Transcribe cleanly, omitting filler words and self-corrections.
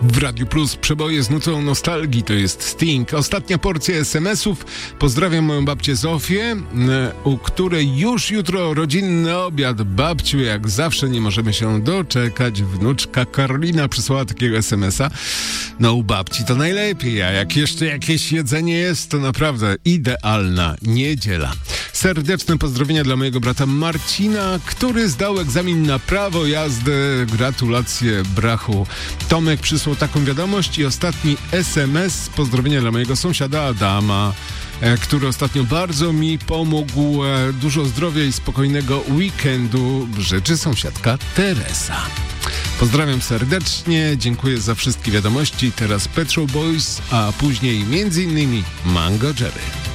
W Radiu Plus przeboje z nutą nostalgii, to jest Sting. Ostatnia porcja SMS-ów. Pozdrawiam moją babcię Zofię, u której już jutro rodzinny obiad. Babciu, jak zawsze nie możemy się doczekać. Wnuczka Karolina przysłała takiego SMS-a. No u babci to najlepiej, a jak jeszcze jakieś jedzenie jest, to naprawdę idealna niedziela. Serdeczne pozdrowienia dla mojego brata Marcina, który zdał egzamin na prawo jazdy. Gratulacje, brachu. Tomek przysłał taką wiadomość i ostatni SMS. Pozdrowienia dla mojego sąsiada Adama, który ostatnio bardzo mi pomógł. Dużo zdrowia i spokojnego weekendu życzy sąsiadka Teresa. Pozdrawiam serdecznie, dziękuję za wszystkie wiadomości. Teraz Pet Shop Boys, a później m.in. Mango Jerry.